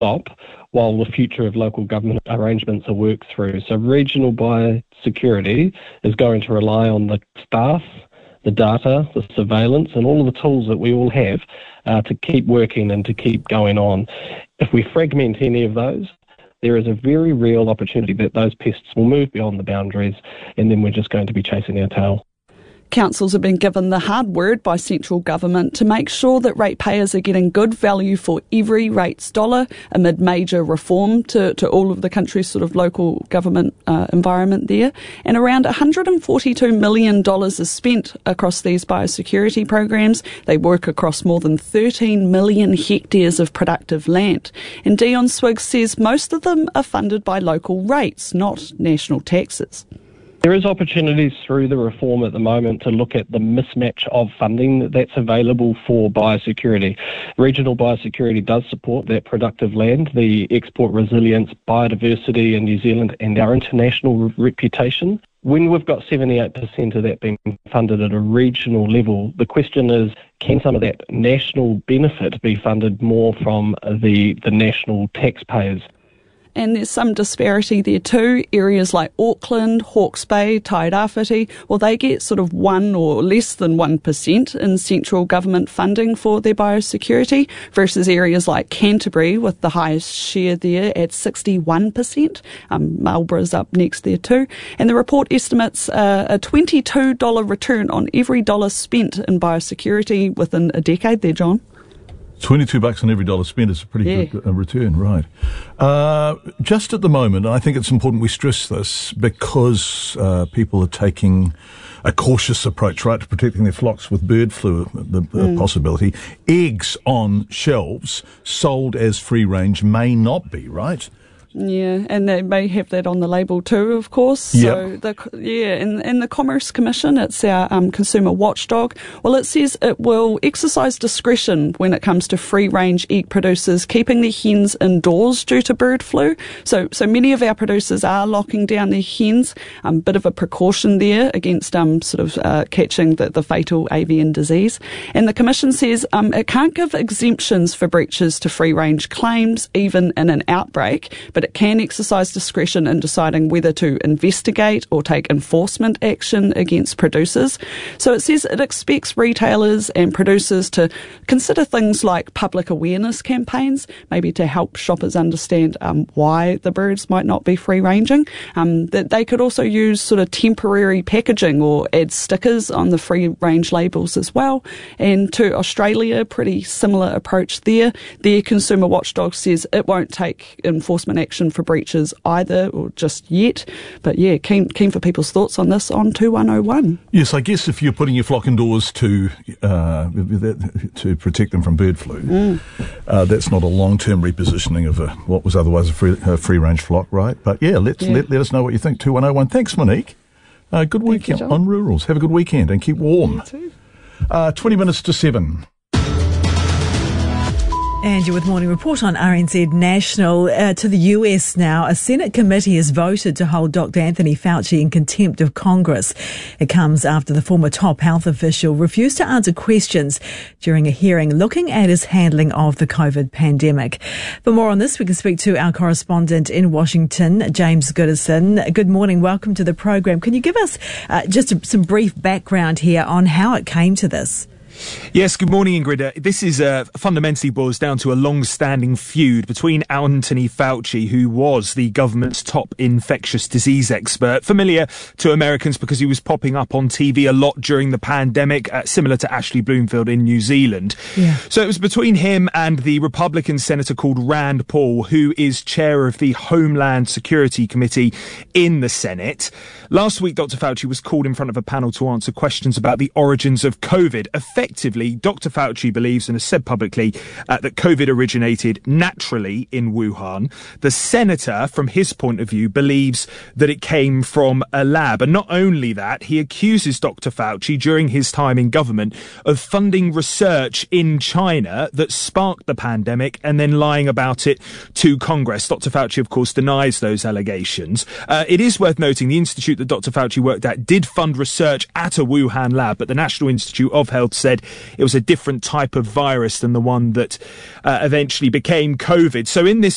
stop while the future of local government arrangements are worked through. So regional biosecurity is going to rely on the staff, the data, the surveillance, and all of the tools that we all have to keep working and to keep going on. If we fragment any of those, there is a very real opportunity that those pests will move beyond the boundaries, and then we're just going to be chasing our tail. Councils have been given the hard word by central government to make sure that ratepayers are getting good value for every rates dollar amid major reform to all of the country's sort of local government environment there. And around $142 million is spent across these biosecurity programs. They work across more than 13 million hectares of productive land. And Dion Swiggs says most of them are funded by local rates, not national taxes. There is opportunities through the reform at the moment to look at the mismatch of funding that's available for biosecurity. Regional biosecurity does support that productive land, the export resilience, biodiversity in New Zealand and our international reputation. When we've got 78% of that being funded at a regional level, the question is, can some of that national benefit be funded more from the national taxpayers? And there's some disparity there too. Areas like Auckland, Hawke's Bay, Tairāwhiti, well, they get sort of 1 or less than 1% in central government funding for their biosecurity versus areas like Canterbury with the highest share there at 61%. Marlborough's up next there too. And the report estimates a $22 return on every dollar spent in biosecurity within a decade there, John. $22 on every dollar spent is a pretty good return, right? Just at the moment, I think it's important we stress this because people are taking a cautious approach, right, to protecting their flocks with bird flu, the possibility. Eggs on shelves sold as free range may not be, right? Yeah, and they may have that on the label too, of course. Yep. So, in the Commerce Commission, it's our consumer watchdog. Well, it says it will exercise discretion when it comes to free-range egg producers keeping their hens indoors due to bird flu. So many of our producers are locking down their hens. Bit of a precaution there against catching the fatal avian disease. And the Commission says it can't give exemptions for breaches to free-range claims, even in an outbreak, but it can exercise discretion in deciding whether to investigate or take enforcement action against producers. So it says it expects retailers and producers to consider things like public awareness campaigns, maybe to help shoppers understand why the birds might not be free-ranging. That they could also use sort of temporary packaging or add stickers on the free-range labels as well. And to Australia, pretty similar approach there. Their consumer watchdog says it won't take enforcement action for breaches either, or just yet. But yeah, keen for people's thoughts on this on 2101. Yes, I guess if you're putting your flock indoors to protect them from bird flu, that's not a long-term repositioning of what was otherwise a free-range flock, right? But yeah, let us know what you think. 2101. Thanks, Monique. Good weekend on Rurals. Have a good weekend and keep warm. You too. 20 minutes to 7. And you're with Morning Report on RNZ National. To the US now, a Senate committee has voted to hold Dr. Anthony Fauci in contempt of Congress. It comes after the former top health official refused to answer questions during a hearing looking at his handling of the COVID pandemic. For more on this, we can speak to our correspondent in Washington, James Goodison. Good morning. Welcome to the program. Can you give us just some brief background here on how it came to this? Yes, good morning, Ingrid. This is fundamentally boils down to a long-standing feud between Anthony Fauci, who was the government's top infectious disease expert, familiar to Americans because he was popping up on TV a lot during the pandemic, similar to Ashley Bloomfield in New Zealand. Yeah. So it was between him and the Republican senator called Rand Paul, who is chair of the Homeland Security Committee in the Senate. Last week, Dr. Fauci was called in front of a panel to answer questions about the origins of COVID. Effectively, Dr. Fauci believes and has said publicly that COVID originated naturally in Wuhan. The senator, from his point of view, believes that it came from a lab. And not only that, he accuses Dr. Fauci during his time in government of funding research in China that sparked the pandemic and then lying about it to Congress. Dr. Fauci, of course, denies those allegations. It is worth noting the institute that Dr. Fauci worked at did fund research at a Wuhan lab, but the National Institute of Health said it was a different type of virus than the one that eventually became COVID. So in this